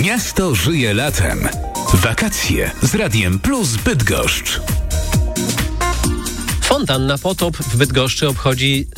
Miasto żyje latem. Wakacje z Radiem Plus Bydgoszcz. Fontanna Potop w Bydgoszczy obchodzi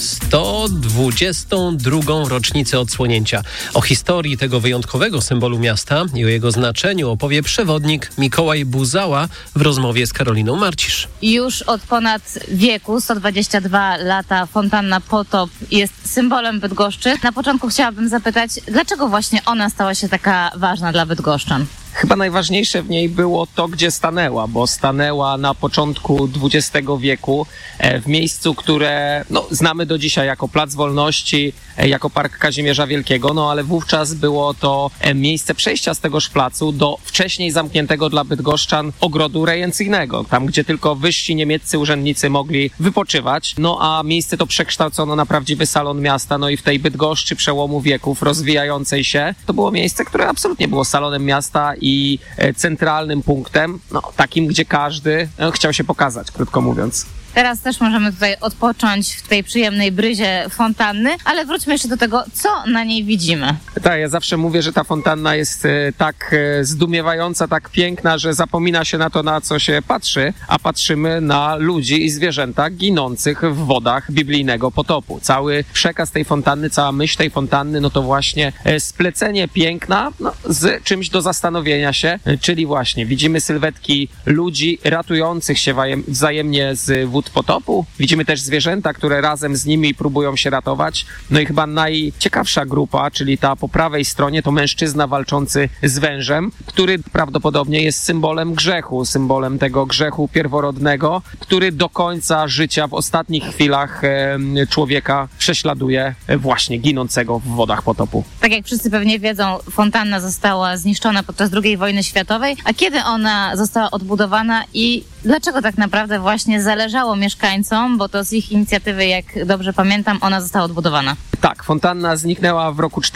122. rocznicę odsłonięcia. O historii tego wyjątkowego symbolu miasta i o jego znaczeniu opowie przewodnik Mikołaj Buzała w rozmowie z Karoliną Marcisz. Już od ponad wieku, 122 lata, Fontanna Potop jest symbolem Bydgoszczy. Na początku chciałabym zapytać, dlaczego właśnie ona stała się taka ważna dla bydgoszczan? Chyba najważniejsze w niej było to, gdzie stanęła, bo stanęła na początku XX wieku w miejscu, które znamy do dzisiaj jako Plac Wolności, jako Park Kazimierza Wielkiego, ale wówczas było to miejsce przejścia z tegoż placu do wcześniej zamkniętego dla bydgoszczan ogrodu rejencyjnego, tam gdzie tylko wyżsi niemieccy urzędnicy mogli wypoczywać, a miejsce to przekształcono na prawdziwy salon miasta, i w tej Bydgoszczy przełomu wieków rozwijającej się, to było miejsce, które absolutnie było salonem miasta i centralnym punktem, takim, gdzie każdy chciał się pokazać, krótko mówiąc. Teraz też możemy tutaj odpocząć w tej przyjemnej bryzie fontanny, ale wróćmy jeszcze do tego, co na niej widzimy. Tak, ja zawsze mówię, że ta fontanna jest tak zdumiewająca, tak piękna, że zapomina się na to, na co się patrzy, a patrzymy na ludzi i zwierzęta ginących w wodach biblijnego potopu. Cały przekaz tej fontanny, cała myśl tej fontanny, to właśnie splecenie piękna z czymś do zastanowienia się, czyli właśnie widzimy sylwetki ludzi ratujących się wzajemnie z wód potopu. Widzimy też zwierzęta, które razem z nimi próbują się ratować. I chyba najciekawsza grupa, czyli ta po prawej stronie, to mężczyzna walczący z wężem, który prawdopodobnie jest symbolem grzechu, symbolem tego grzechu pierworodnego, który do końca życia, w ostatnich chwilach człowieka prześladuje właśnie ginącego w wodach potopu. Tak jak wszyscy pewnie wiedzą, fontanna została zniszczona podczas II wojny światowej, a kiedy ona została odbudowana i dlaczego tak naprawdę właśnie zależało mieszkańcom, bo to z ich inicjatywy, jak dobrze pamiętam, ona została odbudowana? Tak, fontanna zniknęła w roku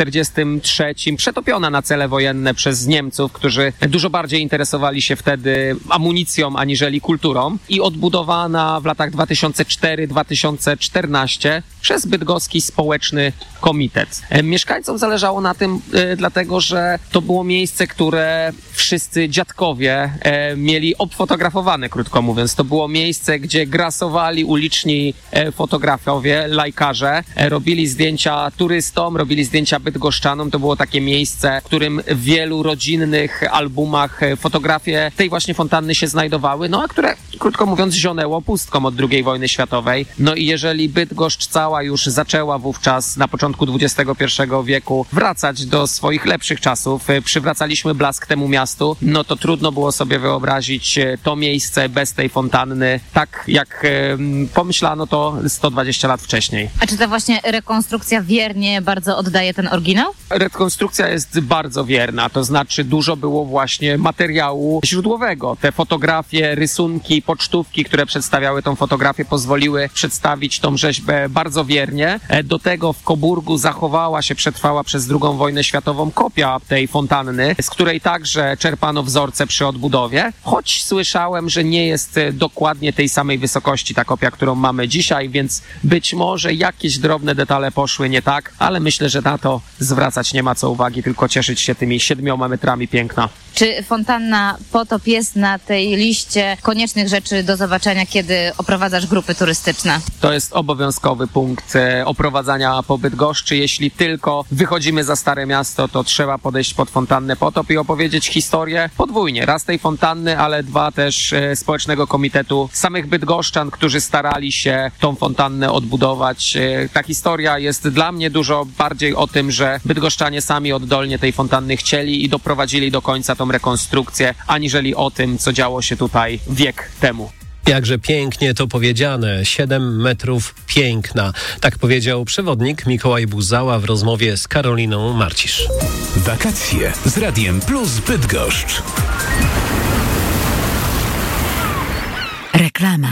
1943, przetopiona na cele wojenne przez Niemców, którzy dużo bardziej interesowali się wtedy amunicją aniżeli kulturą i odbudowana w latach 2004-2014 przez Bydgoski Społeczny Komitet. Mieszkańcom zależało na tym dlatego, że to było miejsce, które wszyscy dziadkowie mieli obfotografowane, krótko mówiąc. To było miejsce, gdzie grasowali uliczni fotografowie, lajkarze, robili zdjęcia turystom, robili zdjęcia bydgoszczanom. To było takie miejsce, w którym w wielu rodzinnych albumach fotografie tej właśnie fontanny się znajdowały, a które, krótko mówiąc, zionęło pustką od II wojny światowej. I jeżeli Bydgoszcz cała już zaczęła wówczas na początku XXI wieku wracać do swoich lepszych czasów, przywracaliśmy blask temu miastu, to trudno było sobie wyobrazić to miejsce bez tej fontanny, tak jak pomyślano to 120 lat wcześniej. A czy ta właśnie rekonstrukcja wiernie bardzo oddaje ten oryginał? Rekonstrukcja jest bardzo wierna, to znaczy dużo było właśnie materiału źródłowego. Te fotografie, rysunki, pocztówki, które przedstawiały tą fotografię, pozwoliły przedstawić tą rzeźbę bardzo wiernie. Do tego w Coburgu zachowała się, przetrwała przez II wojnę światową kopia tej fontanny, z której także czerpano wzorce przy odbudowie, choć słyszałem, że nie jest dokładnie tej samej wysokości ta kopia, którą mamy dzisiaj, więc być może jakieś drobne detale poszły nie tak, ale myślę, że na to zwracać nie ma co uwagi, tylko cieszyć się tymi 7 metrami piękna. Czy fontanna Potop jest na tej liście koniecznych rzeczy do zobaczenia, kiedy oprowadzasz grupy turystyczne? To jest obowiązkowy punkt oprowadzania po Bydgoszczy. Jeśli tylko wychodzimy za Stare Miasto, to trzeba podejść pod fontannę Potop i opowiedzieć historię podwójnie. Raz tej fontanny, ale dwa też Społecznego Komitetu samych bydgoszczan, którzy starali się tą fontannę odbudować. Ta historia jest dla mnie dużo bardziej o tym, że bydgoszczanie sami oddolnie tej fontanny chcieli i doprowadzili do końca tą rekonstrukcję, aniżeli o tym, co działo się tutaj wiek temu. Jakże pięknie to powiedziane. 7 metrów piękna. Tak powiedział przewodnik Mikołaj Buzała w rozmowie z Karoliną Marcisz. Wakacje z Radiem Plus Bydgoszcz. Reklama.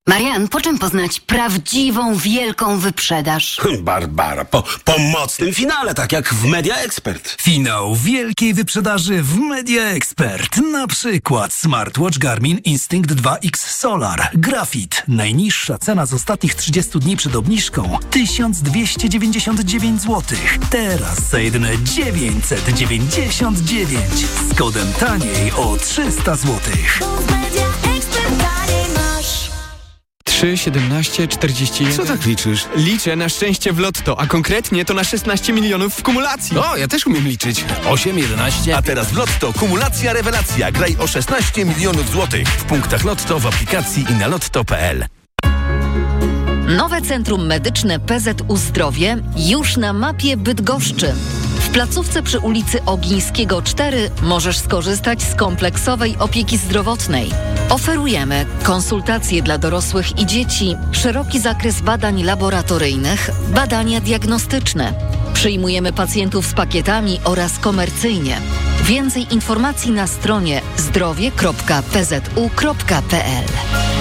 Marian, po czym poznać prawdziwą, wielką wyprzedaż? Barbara, po mocnym finale, tak jak w Media Expert. Finał wielkiej wyprzedaży w Media Expert. Na przykład smartwatch Garmin Instinct 2X Solar. Grafit. Najniższa cena z ostatnich 30 dni przed obniżką 1299 zł. Teraz za jedyne 999. Z kodem taniej o 300 zł. 3, 17, 41. Co tak liczysz? Liczę na szczęście w lotto, a konkretnie to na 16 milionów w kumulacji. O, ja też umiem liczyć. 8, 11. A teraz w Lotto kumulacja rewelacja. Graj o 16 milionów złotych. W punktach Lotto, w aplikacji i na lotto.pl. Nowe Centrum Medyczne PZU Zdrowie już na mapie Bydgoszczy. W placówce przy ulicy Ogińskiego 4 możesz skorzystać z kompleksowej opieki zdrowotnej. Oferujemy konsultacje dla dorosłych i dzieci, szeroki zakres badań laboratoryjnych, badania diagnostyczne. Przyjmujemy pacjentów z pakietami oraz komercyjnie. Więcej informacji na stronie zdrowie.pzu.pl.